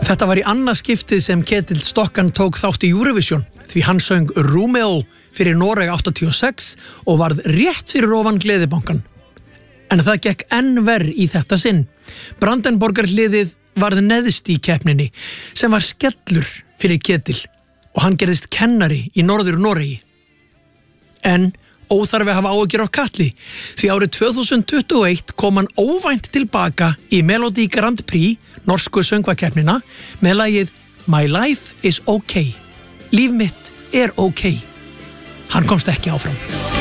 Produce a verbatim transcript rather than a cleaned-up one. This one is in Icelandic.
Þetta var í annað skiptið sem Ketill Stokkan tók þátt í Eurovision því hann söng Romeo fyrir Noreg áttatíu og sex og varð rétt fyrir ofan Gleðibankann. En það gekk enn verr í þetta sinn. Brandenborgar hliðið varð neðst í keppninni sem var skellur fyrir Ketill og hann gerðist kennari í Norður Noregi. En óþarfi að hafa áhyggjur af Katli því árið tvö þúsund tuttugu og eitt kom hann óvænt tilbaka í Melodi Grand Prix norsku söngvakeppnina með lagið My Life is OK. Líf mitt er OK. Hann komst ekki áfram.